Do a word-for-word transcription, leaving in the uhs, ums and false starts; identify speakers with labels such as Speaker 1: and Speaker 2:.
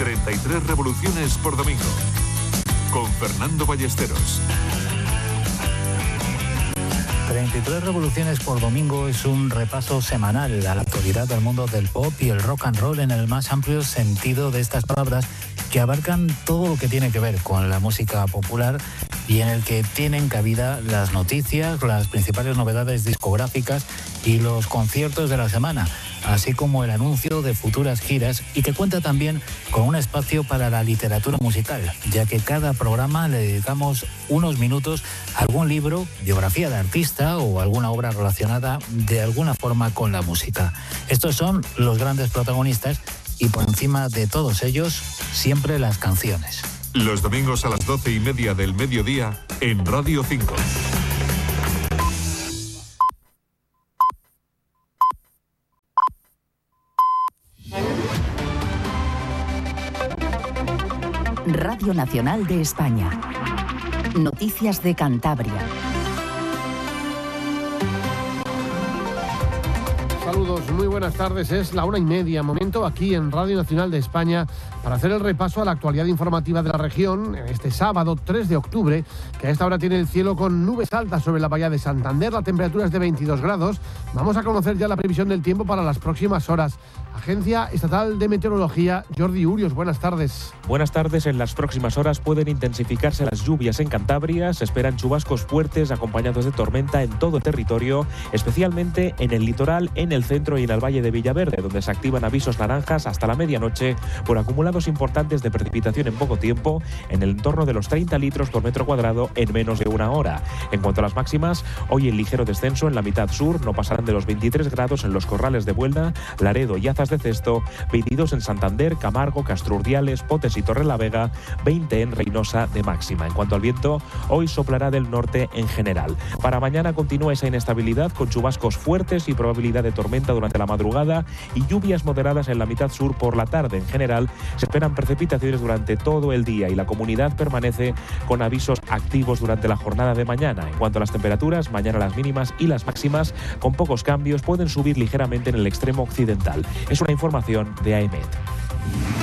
Speaker 1: treinta y tres revoluciones por domingo. Con Fernando Ballesteros.
Speaker 2: treinta y tres revoluciones por domingo es un repaso semanal a la actualidad del mundo del pop y el rock and roll en el más amplio sentido de estas palabras, que abarcan todo lo que tiene que ver con la música popular y en el que tienen cabida las noticias, las principales novedades discográficas y los conciertos de la semana, así como el anuncio de futuras giras, y que cuenta también con un espacio para la literatura musical, ya que cada programa le dedicamos unos minutos a algún libro, biografía de artista o alguna obra relacionada de alguna forma con la música. Estos son los grandes protagonistas y por encima de todos ellos, siempre las canciones.
Speaker 1: Los domingos a las doce y media del mediodía en Radio cinco.
Speaker 3: Radio Nacional de España. Noticias de Cantabria.
Speaker 4: Saludos, muy buenas tardes. Es la una y media, momento aquí en Radio Nacional de España para hacer el repaso a la actualidad informativa de la región este sábado tres de octubre, que a esta hora tiene el cielo con nubes altas sobre la bahía de Santander. La temperatura es de veintidós grados. Vamos a conocer ya la previsión del tiempo para las próximas horas. Agencia Estatal de Meteorología, Jordi Urios, buenas tardes.
Speaker 5: Buenas tardes. En las próximas horas pueden intensificarse las lluvias en Cantabria. Se esperan chubascos fuertes acompañados de tormenta en todo el territorio, especialmente en el litoral, en el centro y en el valle de Villaverde, donde se activan avisos naranjas hasta la medianoche por acumulados importantes de precipitación en poco tiempo, en el entorno de los treinta litros por metro cuadrado en menos de una hora. En cuanto a las máximas, hoy el ligero descenso en la mitad sur, no pasarán de los veintitrés grados en los Corrales de Buelna, Laredo y Azas de Cesto, veintidós en Santander, Camargo, Castrurdiales, Potes y Torrelavega, veinte en Reynosa de máxima. En cuanto al viento, hoy soplará del norte en general. Para mañana continúa esa inestabilidad con chubascos fuertes y probabilidad de tormenta durante la madrugada y lluvias moderadas en la mitad sur por la tarde. En general, se esperan precipitaciones durante todo el día y la comunidad permanece con avisos activos durante la jornada de mañana. En cuanto a las temperaturas, mañana las mínimas y las máximas, con pocos cambios, pueden subir ligeramente en el extremo occidental. Es una información de AEMET.